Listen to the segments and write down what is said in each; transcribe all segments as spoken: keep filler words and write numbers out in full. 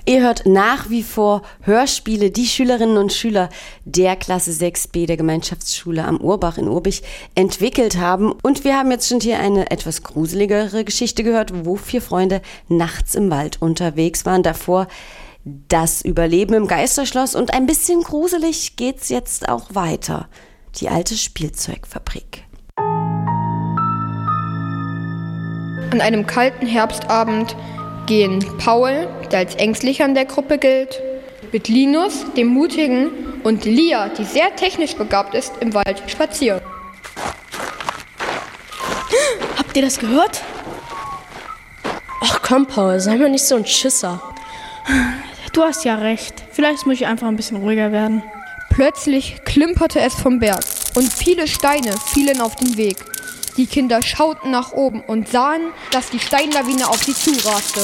Ihr hört nach wie vor Hörspiele, die Schülerinnen und Schüler der Klasse sechs b der Gemeinschaftsschule am Urbach in Urbich entwickelt haben. Und wir haben jetzt schon hier eine etwas gruseligere Geschichte gehört, wo vier Freunde nachts im Wald unterwegs waren. Davor das Überleben im Geisterschloss und ein bisschen gruselig geht's jetzt auch weiter. Die alte Spielzeugfabrik. An einem kalten Herbstabend gehen Paul, der als ängstlicher in der Gruppe gilt, mit Linus, dem Mutigen, und Lia, die sehr technisch begabt ist, im Wald spazieren. Habt ihr das gehört? Ach komm, Paul, sei mal nicht so ein Schisser. Du hast ja recht. Vielleicht muss ich einfach ein bisschen ruhiger werden. Plötzlich klimperte es vom Berg und viele Steine fielen auf den Weg. Die Kinder schauten nach oben und sahen, dass die Steinlawine auf sie zuraste.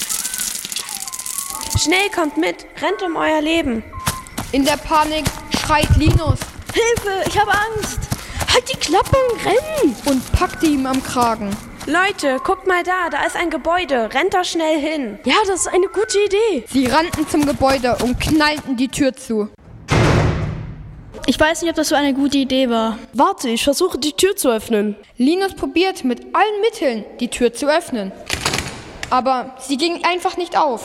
Schnell, kommt mit, rennt um euer Leben. In der Panik schreit Linus: Hilfe, ich habe Angst. Halt die Klappe und renn! Und packte ihm am Kragen. Leute, guckt mal da, da ist ein Gebäude, rennt da schnell hin. Ja, das ist eine gute Idee. Sie rannten zum Gebäude und knallten die Tür zu. Ich weiß nicht, ob das so eine gute Idee war. Warte, ich versuche die Tür zu öffnen. Linus probiert mit allen Mitteln, die Tür zu öffnen. Aber sie ging einfach nicht auf.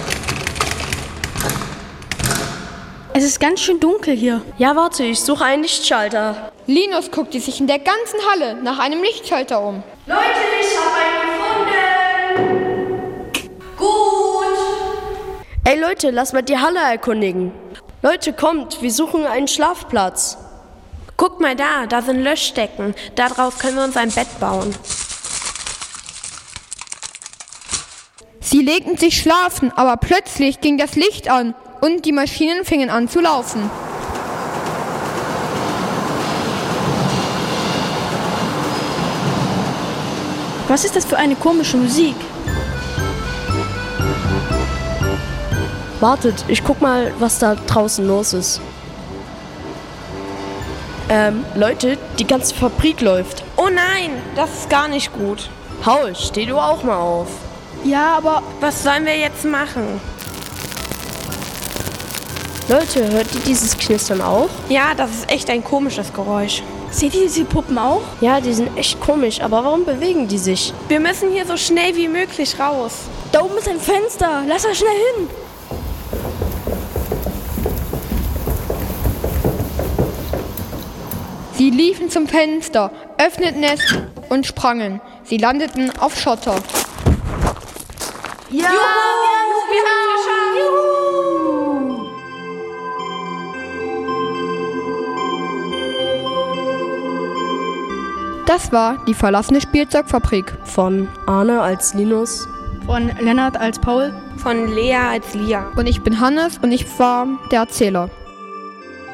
Es ist ganz schön dunkel hier. Ja, warte, ich suche einen Lichtschalter. Linus guckte sich in der ganzen Halle nach einem Lichtschalter um. Leute, ich habe einen gefunden. Gut. Ey Leute, lass mal die Halle erkundigen. Leute, kommt, wir suchen einen Schlafplatz. Guckt mal da, da sind Löschdecken. Darauf können wir uns ein Bett bauen. Sie legten sich schlafen, aber plötzlich ging das Licht an und die Maschinen fingen an zu laufen. Was ist das für eine komische Musik? Wartet, ich guck mal, was da draußen los ist. Ähm, Leute, die ganze Fabrik läuft. Oh nein, das ist gar nicht gut. Paul, steh du auch mal auf. Ja, aber Was sollen wir jetzt machen? Leute, hört ihr dieses Knistern auch? Ja, das ist echt ein komisches Geräusch. seht ihr diese Puppen auch? Ja, die sind echt komisch, aber warum bewegen die sich? Wir müssen hier so schnell wie möglich raus. Da oben ist ein Fenster. Lass da schnell hin. Sie liefen zum Fenster, öffneten es und sprangen. Sie landeten auf Schotter. Ja! Das war die verlassene Spielzeugfabrik. Von Arne als Linus. Von Lennart als Paul. Von Lea als Lia. Und ich bin Hannes und ich war der Erzähler.